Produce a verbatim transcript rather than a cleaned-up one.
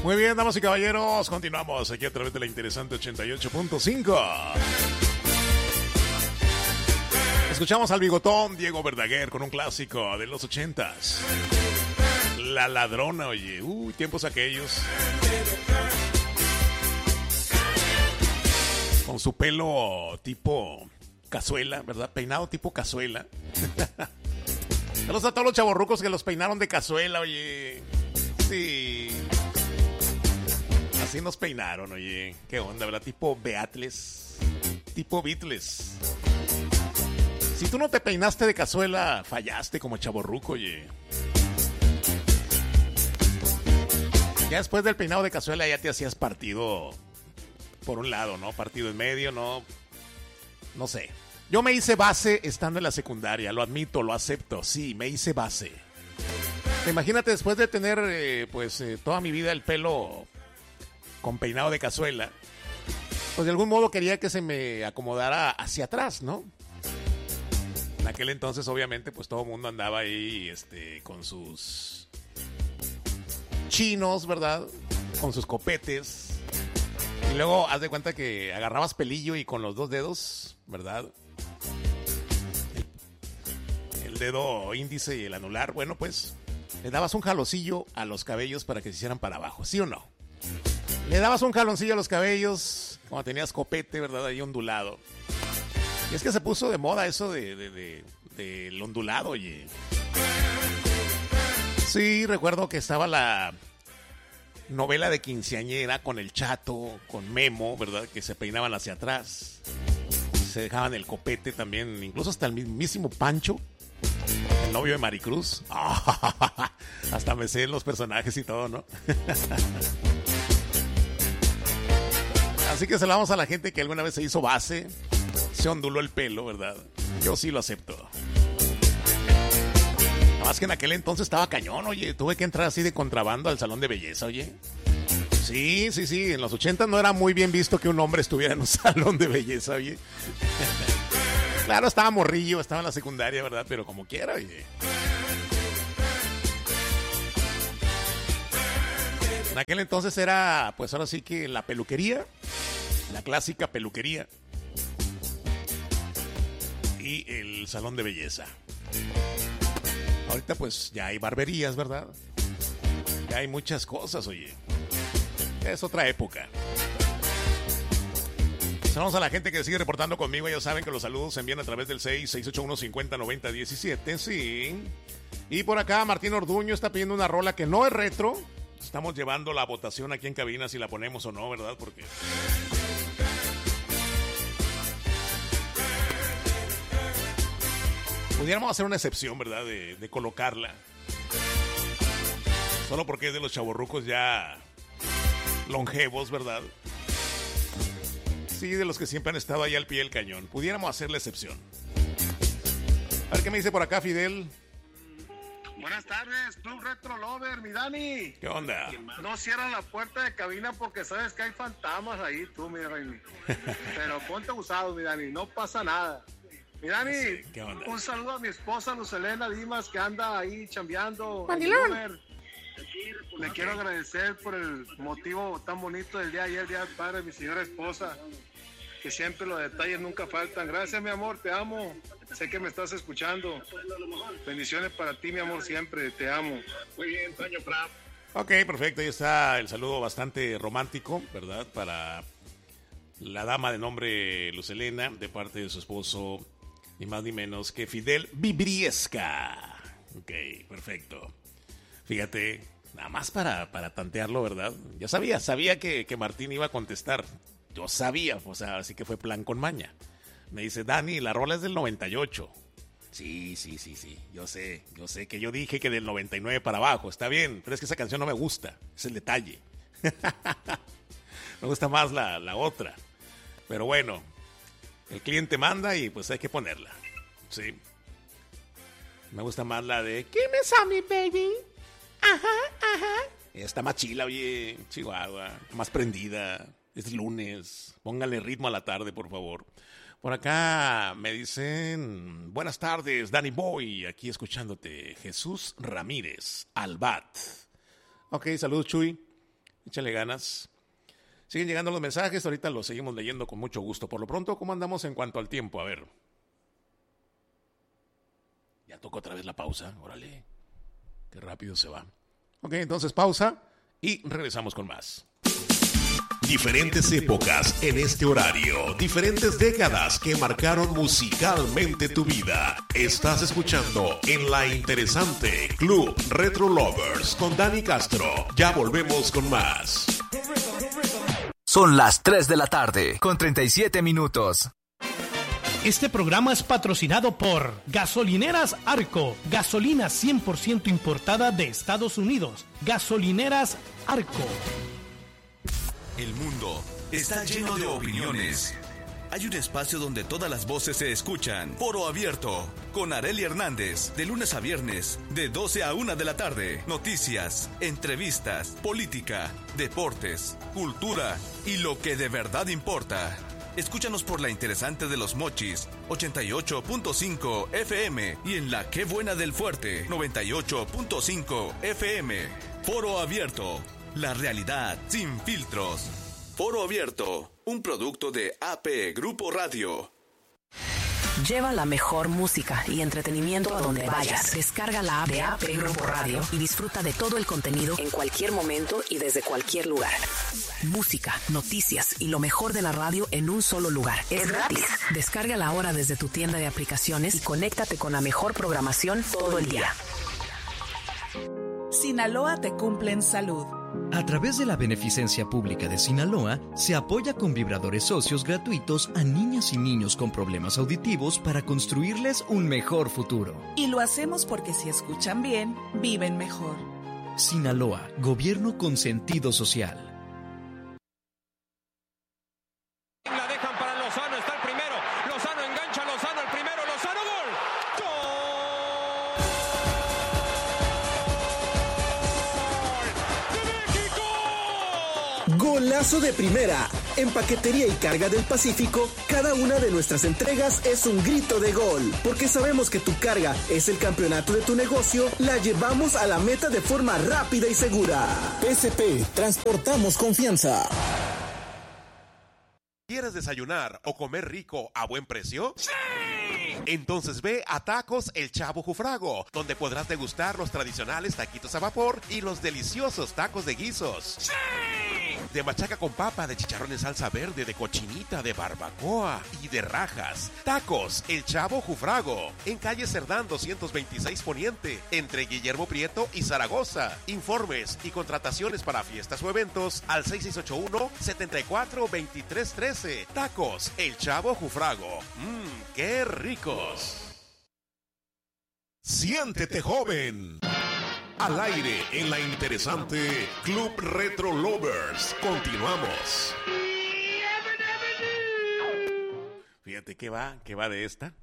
Muy bien, damas y caballeros, continuamos aquí a través de la interesante ochenta y ocho punto cinco. Escuchamos al bigotón Diego Verdaguer con un clásico de los ochentas. La ladrona, oye, uy, tiempos aquellos. Con su pelo tipo cazuela, ¿verdad? Peinado tipo cazuela. Saludos a todos los chavorrucos que los peinaron de cazuela, oye. Sí. Así nos peinaron, oye. ¿Qué onda, verdad? Tipo Beatles. Tipo Beatles. Si tú no te peinaste de cazuela, fallaste como chavorruco, oye. Ya después del peinado de cazuela ya te hacías partido por un lado, ¿no? Partido en medio, ¿no? No sé. Yo me hice base estando en la secundaria, lo admito, lo acepto. Sí, me hice base. Imagínate después de tener, eh, pues, eh, toda mi vida el pelo con peinado de cazuela, pues de algún modo quería que se me acomodara hacia atrás, ¿no? En aquel entonces, obviamente, pues todo el mundo andaba ahí, este, con sus chinos, ¿verdad? Con sus copetes. Y luego, haz de cuenta que agarrabas pelillo y con los dos dedos, ¿verdad? El, el dedo índice y el anular, bueno, pues, le dabas un jalocillo a los cabellos para que se hicieran para abajo, ¿sí o no? Le dabas un jaloncillo a los cabellos cuando tenías copete, ¿verdad? Ahí ondulado. Y es que se puso de moda eso de, de, de, de el ondulado, oye. Sí, recuerdo que estaba la novela de quinceañera con el Chato, con Memo, ¿verdad? Que se peinaban hacia atrás. Se dejaban el copete también, incluso hasta el mismísimo Pancho, el novio de Maricruz. Hasta me sé los personajes y todo, ¿no? Así que se la damos a la gente que alguna vez se hizo base, se onduló el pelo, ¿verdad? Yo sí lo acepto. Nada más que en aquel entonces estaba cañón, oye. Tuve que entrar así de contrabando al salón de belleza, oye. Sí, sí, sí. En los ochenta no era muy bien visto que un hombre estuviera en un salón de belleza, oye. Claro, estaba morrillo, estaba en la secundaria, ¿verdad? Pero como quiera, oye. En aquel entonces era, pues ahora sí que la peluquería, la clásica peluquería y el salón de belleza. Ahorita pues ya hay barberías, ¿verdad? Ya hay muchas cosas, oye. Es otra época. Saludos a la gente que sigue reportando conmigo. Ya saben que los saludos se envían a través del seis seis ocho uno cinco cero nueve cero uno siete. Sí. Y por acá Martín Orduño está pidiendo una rola que no es retro. Estamos llevando la votación aquí en cabina si la ponemos o no, ¿verdad? Porque pudiéramos hacer una excepción, ¿verdad? De, de colocarla. Solo porque es de los chavorrucos ya longevos, ¿verdad? Sí, de los que siempre han estado ahí al pie del cañón. Pudiéramos hacer la excepción. A ver qué me dice por acá, Fidel. Buenas tardes, Club Retro Lover, mi Dani. ¿Qué onda? No cierran la puerta de cabina porque sabes que hay fantasmas ahí, tú, mi Dani. Pero ponte usado, mi Dani, no pasa nada. Mi Dani, sí, ¿qué onda? Un saludo a mi esposa, Luz Elena Dimas, que anda ahí chambeando. Le okay. Quiero agradecer por el motivo tan bonito del día de ayer, día del padre de mi señora esposa. Que siempre los detalles nunca faltan. Gracias, mi amor, te amo. Sé que me estás escuchando. Bendiciones para ti, mi amor, siempre. Te amo. Muy bien, Toño Pram. Ok, perfecto. Ahí está el saludo bastante romántico, ¿verdad? Para la dama de nombre Luz Elena, de parte de su esposo, ni más ni menos que Fidel Vibriesca. Ok, perfecto. Fíjate, nada más para, para tantearlo, ¿verdad? Yo sabía, sabía que, que Martín iba a contestar. Yo sabía, o sea, así que fue plan con maña. Me dice, Dani, la rola es del noventa y ocho. Sí, sí, sí, sí, yo sé, yo sé que yo dije que del noventa y nueve para abajo, está bien, pero es que esa canción no me gusta, es el detalle. Me gusta más la, la otra. Pero bueno, el cliente manda y pues hay que ponerla, sí. Me gusta más la de Give me some, baby. Ajá, ajá. Está más chila, oye, Chihuahua, más prendida. Es lunes, póngale ritmo a la tarde, por favor. Por acá me dicen, buenas tardes, Danny Boy, aquí escuchándote, Jesús Ramírez, Albat. Ok, saludos, Chuy. Échale ganas. Siguen llegando los mensajes, ahorita los seguimos leyendo con mucho gusto. Por lo pronto, ¿cómo andamos en cuanto al tiempo? A ver. Ya tocó otra vez la pausa, órale. Qué rápido se va. Ok, entonces pausa y regresamos con más. Diferentes épocas en este horario, diferentes décadas que marcaron musicalmente tu vida. Estás escuchando en la interesante Club Retro Lovers con Dani Castro. Ya volvemos con más. Son las tres de la tarde, con treinta y siete minutos. Este programa es patrocinado por Gasolineras Arco, gasolina cien por ciento importada de Estados Unidos. Gasolineras Arco. El mundo está lleno de opiniones. Hay un espacio donde todas las voces se escuchan. Foro Abierto, con Arely Hernández, de lunes a viernes, de doce a una de la tarde. Noticias, entrevistas, política, deportes, cultura y lo que de verdad importa. Escúchanos por la interesante de Los Mochis, ochenta y ocho punto cinco F M, y en la Qué Buena del Fuerte, noventa y ocho punto cinco F M. Foro Abierto, la realidad sin filtros. Foro Abierto, un producto de A P Grupo Radio. Lleva la mejor música y entretenimiento a donde vayas. Descarga la app de A P Grupo Radio y disfruta de todo el contenido en cualquier momento y desde cualquier lugar. Música, noticias y lo mejor de la radio en un solo lugar. Es gratis. Descárgala ahora desde tu tienda de aplicaciones y conéctate con la mejor programación todo el día. Sinaloa te cumple en salud. A través de la Beneficencia Pública de Sinaloa, se apoya con vibradores socios gratuitos a niñas y niños con problemas auditivos para construirles un mejor futuro. Y lo hacemos porque si escuchan bien, viven mejor. Sinaloa, gobierno con sentido social. La dejan para Lozano, está el primero. Lozano engancha, Lozano el primero, Lozano, gol. Golazo de primera. En Paquetería y Carga del Pacífico, cada una de nuestras entregas es un grito de gol. Porque sabemos que tu carga es el campeonato de tu negocio, la llevamos a la meta de forma rápida y segura. P S P, transportamos confianza. ¿Quieres desayunar o comer rico a buen precio? ¡Sí! Entonces ve a Tacos El Chavo Jufrago, donde podrás degustar los tradicionales taquitos a vapor y los deliciosos tacos de guisos. ¡Sí! De machaca con papa, de chicharrón en salsa verde, de cochinita, de barbacoa y de rajas. Tacos El Chavo Jufrago, en calle Cerdán doscientos veintiséis Poniente, entre Guillermo Prieto y Zaragoza. Informes y contrataciones para fiestas o eventos al seis seis ocho uno, siete cuatro, dos tres uno tres. Tacos El Chavo Jufrago. Mmm, qué ricos. Siéntete joven. Al aire en la interesante Club Retro Lovers. Continuamos. Fíjate que va, que va de esta.